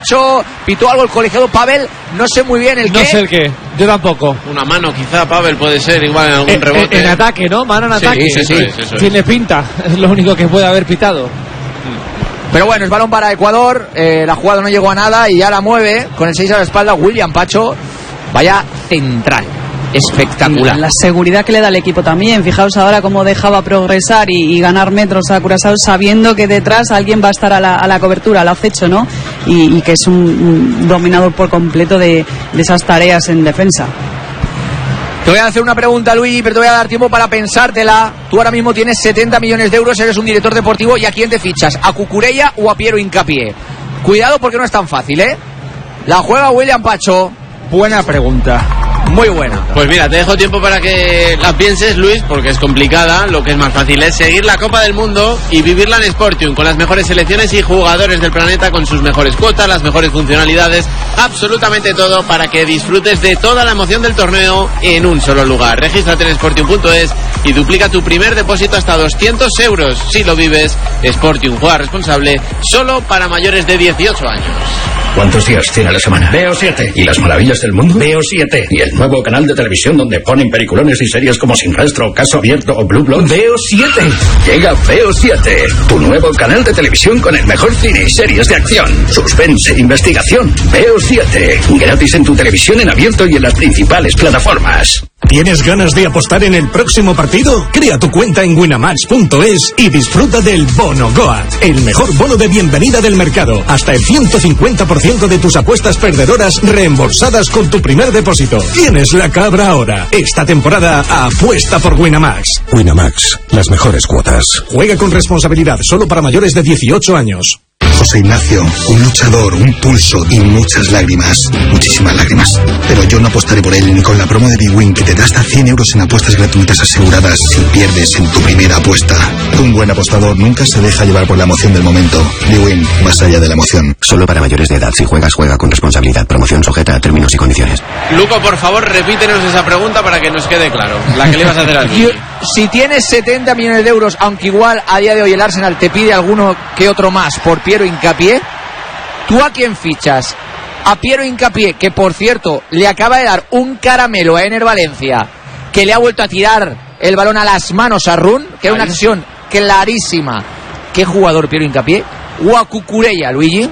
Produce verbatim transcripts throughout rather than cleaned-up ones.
Pitó algo el colegiado Pavel, no sé muy bien el no qué. No sé el qué, yo tampoco. Una mano quizá, Pavel, puede ser, igual en algún eh, rebote. En ataque, ¿no? Mano en ataque. Sí, sí, sí. Es, eso Tiene es. pinta, es lo único que puede haber pitado. Pero bueno, es balón para Ecuador, eh, la jugada no llegó a nada y ya la mueve con el seis a la espalda William Pacho. Vaya central, espectacular. La seguridad que le da el equipo también. Fijaos ahora cómo dejaba progresar y, y ganar metros a Curazao sabiendo que detrás alguien va a estar a la, a la cobertura, al acecho, ¿no? Y, y que es un, un dominador por completo de, de esas tareas en defensa. Te voy a hacer una pregunta, Luigi, pero te voy a dar tiempo para pensártela. Tú ahora mismo tienes setenta millones de euros, eres un director deportivo, ¿y a quién te fichas? ¿A Cucurella o a Piero Hincapié? Cuidado porque no es tan fácil, ¿eh? La juega William Pacho. Buena pregunta. Muy buena. Pues mira, te dejo tiempo para que la pienses, Luis, porque es complicada. Lo que es más fácil es seguir la Copa del Mundo y vivirla en Sportium, con las mejores selecciones y jugadores del planeta, con sus mejores cuotas, las mejores funcionalidades, absolutamente todo para que disfrutes de toda la emoción del torneo en un solo lugar. Regístrate en sportium punto es y duplica tu primer depósito hasta doscientos euros. Si lo vives, Sportium, juega responsable, solo para mayores de dieciocho años. ¿Cuántos días tiene a la semana? Veo siete. ¿Y las maravillas del mundo? Veo siete. ¿Y el nuevo canal de televisión donde ponen peliculones y series como Sin Rastro, Caso Abierto o Blue Blood? Veo siete. Llega Veo siete, tu nuevo canal de televisión con el mejor cine y series de acción, suspense, investigación. Veo siete. Gratis en tu televisión en abierto y en las principales plataformas. ¿Tienes ganas de apostar en el próximo partido? Crea tu cuenta en winamax punto es y disfruta del Bono Goat, el mejor bono de bienvenida del mercado. Hasta el ciento cincuenta por ciento de tus apuestas perdedoras reembolsadas con tu primer depósito. Tienes la cabra ahora. Esta temporada apuesta por Winamax. Winamax, las mejores cuotas. Juega con responsabilidad, solo para mayores de dieciocho años. José Ignacio, un luchador, un pulso y muchas lágrimas, muchísimas lágrimas. Pero yo no apostaré por él ni con la promo de bwin que te da hasta cien euros en apuestas gratuitas aseguradas si pierdes en tu primera apuesta. Un buen apostador nunca se deja llevar por la emoción del momento. bwin, más allá de la emoción. Solo para mayores de edad. Si juegas, juega con responsabilidad. Promoción sujeta a términos y condiciones. Luco, por favor, repítenos esa pregunta para que nos quede claro. La que le vas a hacer al Yo, Si tienes setenta millones de euros, aunque igual a día de hoy el Arsenal te pide alguno que otro más por Piero Hincapié, ¿tú a quién fichas? A Piero Hincapié, que por cierto le acaba de dar un caramelo a Ener Valencia, que le ha vuelto a tirar el balón a las manos a Run, que es una acción clarísima. ¿Qué jugador Piero Hincapié? ¿O a Cucurella, Luigi?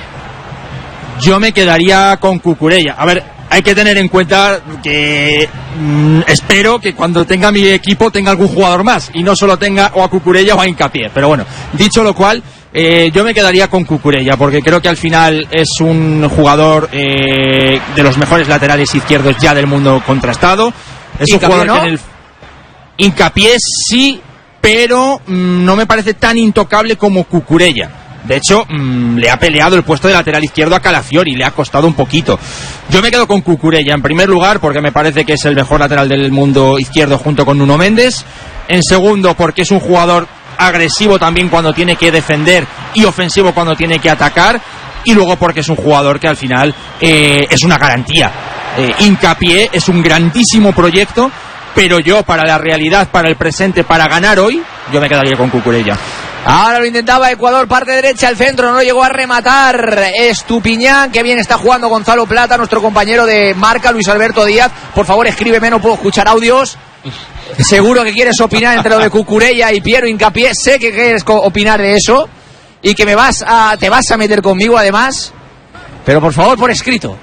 Yo me quedaría con Cucurella. A ver, hay que tener en cuenta que mmm, espero que cuando tenga mi equipo tenga algún jugador más y no solo tenga o a Cucurella o a Hincapié. Pero bueno, dicho lo cual, eh, yo me quedaría con Cucurella porque creo que al final es un jugador eh, de los mejores laterales izquierdos ya del mundo contrastado. Es un jugador ¿no? que en el Hincapié sí, pero mmm, no me parece tan intocable como Cucurella. De hecho, mmm, le ha peleado el puesto de lateral izquierdo a Calafiori, le ha costado un poquito. Yo me quedo con Cucurella en primer lugar porque me parece que es el mejor lateral del mundo izquierdo junto con Nuno Méndez. En segundo, porque es un jugador agresivo también cuando tiene que defender y ofensivo cuando tiene que atacar. Y luego porque es un jugador que al final eh, es una garantía. Eh, Hincapié es un grandísimo proyecto, pero yo para la realidad, para el presente, para ganar hoy, yo me quedaría con Cucurella. Ahora lo intentaba Ecuador, parte derecha, el centro, no llegó a rematar Estupiñán, que bien está jugando Gonzalo Plata, nuestro compañero de marca, Luis Alberto Díaz. Por favor, escríbeme, no puedo escuchar audios. Seguro que quieres opinar entre lo de Cucurella y Piero Hincapié, sé que quieres opinar de eso y que me vas a, te vas a meter conmigo además, pero por favor, por escrito.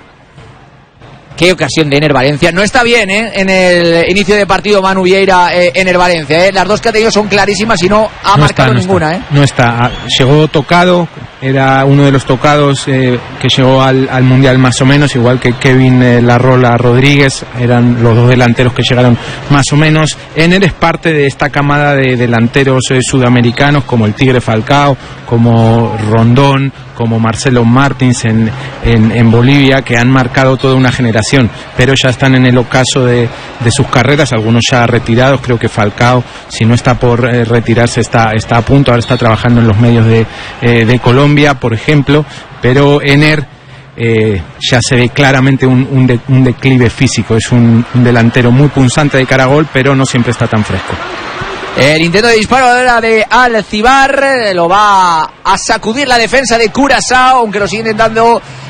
Qué ocasión de Ener Valencia. No está bien, ¿eh? En el inicio de partido Manu Vieira, eh, Ener Valencia, ¿eh? Las dos que ha tenido son clarísimas y no ha no marcado está, no ninguna, está. ¿eh? No está. Llegó tocado, era uno de los tocados eh, que llegó al, al Mundial más o menos, igual que Kevin eh, Larrola Rodríguez, eran los dos delanteros que llegaron más o menos. Ener es parte de esta camada de delanteros eh, sudamericanos como el Tigre Falcao, como Rondón, como Marcelo Martins en, en, en Bolivia, que han marcado toda una generación, pero ya están en el ocaso de, de sus carreras, algunos ya retirados. Creo que Falcao, si no está por eh, retirarse, está, está a punto, ahora está trabajando en los medios de, eh, de Colombia, por ejemplo, pero Ener eh, ya se ve claramente un, un, de, un declive físico, es un, un delantero muy punzante de cara a gol, pero no siempre está tan fresco. El intento de disparo ahora de Alcibar lo va a sacudir la defensa de Curazao, aunque lo sigue intentando